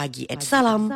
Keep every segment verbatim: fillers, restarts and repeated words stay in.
Pagi at Salam.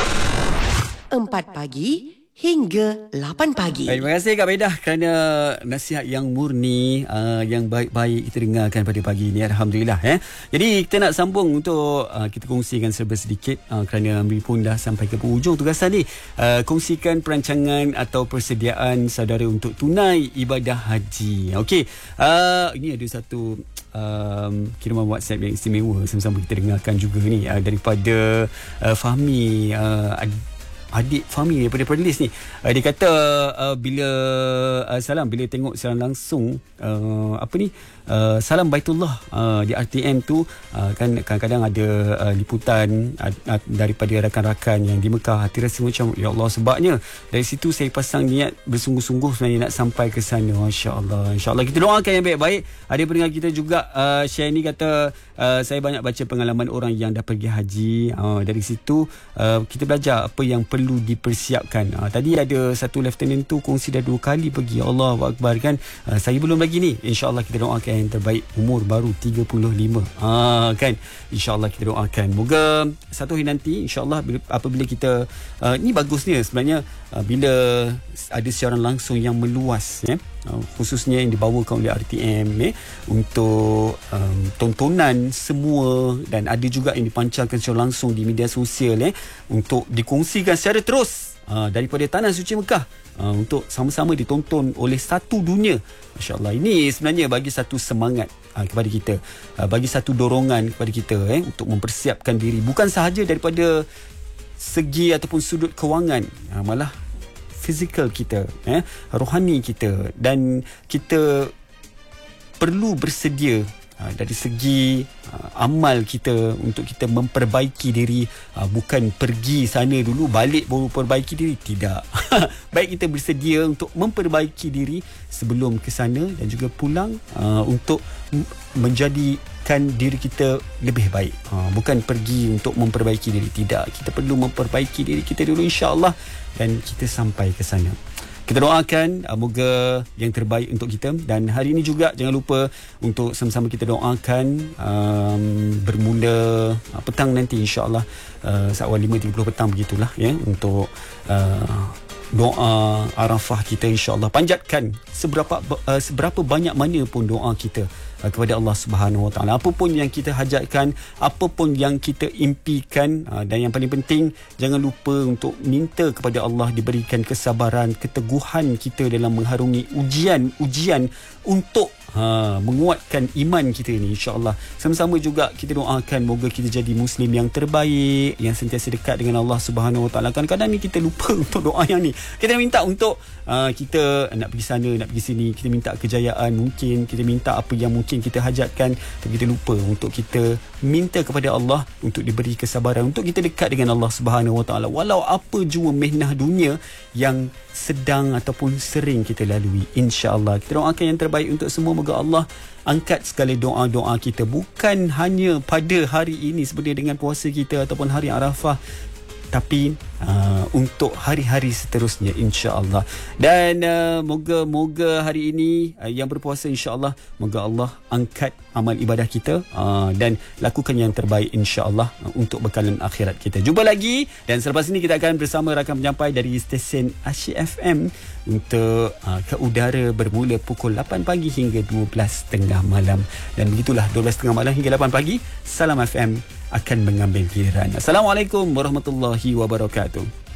Empat pagi hingga lapan pagi. Baik, terima kasih Kak Bedah kerana nasihat yang murni, uh, yang baik-baik kita dengarkan pada pagi ini. Alhamdulillah. Eh. Jadi kita nak sambung untuk uh, kita kongsikan serba sedikit uh, kerana Amri pun dah sampai ke penghujung tugasan ni. Uh, kongsikan perancangan atau persediaan saudara untuk tunai ibadah haji. Okey, uh, ini ada satu Um, kiriman WhatsApp yang istimewa sama-sama kita dengarkan juga ni uh, daripada uh, Fahmi, uh, adik Fahmi daripada Perlis ni. Uh, dia kata uh, bila uh, salam bila tengok secara langsung uh, apa ni uh, salam Baitullah uh, di R T M tu uh, kan kadang-kadang ada uh, liputan uh, uh, daripada rakan-rakan yang di Mekah. Hati rasa macam ya Allah, sebabnya dari situ saya pasang niat bersungguh-sungguh sebenarnya nak sampai ke sana. Masya-Allah. Insya-Allah kita doakan yang baik-baik. Ada pendengar kita juga uh, share ni kata uh, saya banyak baca pengalaman orang yang dah pergi haji. Uh, dari situ uh, kita belajar apa yang perlu dipersiapkan. Uh, tadi ada satu lieutenant tu kongsi dah dua kali pergi. Allahu Akbar kan. Uh, saya belum lagi ni. InsyaAllah kita doakan yang terbaik. Umur baru tiga puluh lima. Uh, kan. InsyaAllah kita doakan. Moga satu hari nanti InsyaAllah bila, apabila kita uh, ni bagusnya sebenarnya uh, bila ada siaran langsung yang meluas ya. Uh, khususnya yang dibawakan oleh R T M eh, untuk um, tontonan semua, dan ada juga yang dipancarkan secara langsung di media sosial eh, untuk dikongsikan secara terus uh, daripada Tanah Suci Mekah uh, untuk sama-sama ditonton oleh satu dunia. Masya Allah, ini sebenarnya bagi satu semangat uh, kepada kita, uh, bagi satu dorongan kepada kita eh, untuk mempersiapkan diri bukan sahaja daripada segi ataupun sudut kewangan, uh, malah fizikal kita, eh, rohani kita, dan kita perlu bersedia uh, dari segi uh, amal kita untuk kita memperbaiki diri, uh, bukan pergi sana dulu balik baru perbaiki diri, tidak. Baik kita bersedia untuk memperbaiki diri sebelum ke sana dan juga pulang uh, untuk m- menjadikan diri kita lebih baik, uh, bukan pergi untuk memperbaiki diri, tidak. Kita perlu memperbaiki diri kita dulu insya-Allah dan kita sampai ke sana. Kita doakan uh, moga yang terbaik untuk kita. Dan hari ini juga jangan lupa untuk sama-sama kita doakan um, bermula uh, petang nanti insya-Allah uh, saat lima tiga puluh petang begitulah ya, untuk uh, doa Arafah kita insya-Allah. Panjatkan seberapa uh, seberapa banyak mana pun doa kita uh, kepada Allah Subhanahu Wa Taala. Apapun yang kita hajatkan, apapun yang kita impikan, uh, dan yang paling penting jangan lupa untuk minta kepada Allah diberikan kesabaran, keteguhan kita dalam mengharungi ujian-ujian untuk Ha, menguatkan iman kita ni insya-Allah. Sama-sama juga kita doakan moga kita jadi muslim yang terbaik, yang sentiasa dekat dengan Allah Subhanahu Wa Taala. Kadang-kadang ni kita lupa untuk doa yang ni. Kita minta untuk uh, kita nak pergi sana, nak pergi sini, kita minta kejayaan, mungkin kita minta apa yang mungkin kita hajatkan, tapi kita lupa untuk kita minta kepada Allah untuk diberi kesabaran untuk kita dekat dengan Allah Subhanahu Wa Taala. Walau apa jua mehnah dunia yang sedang ataupun sering kita lalui, insya-Allah kita doakan yang terbaik untuk semua. Moga Allah angkat segala doa-doa kita, bukan hanya pada hari ini seperti dengan puasa kita ataupun hari Arafah, tapi uh, untuk hari-hari seterusnya insya-Allah. Dan uh, moga-moga hari ini uh, yang berpuasa insya-Allah, moga Allah angkat amal ibadah kita uh, dan lakukan yang terbaik insya-Allah uh, untuk bekalan akhirat kita. Jumpa lagi, dan selepas ini kita akan bersama rakan penyampai dari stesen Asyik F M untuk uh, ke udara bermula pukul lapan pagi hingga dua belas tiga puluh malam. Dan begitulah dua belas tiga puluh malam hingga lapan pagi Salam F M akan mengambil giliran. Assalamualaikum warahmatullahi wabarakatuh.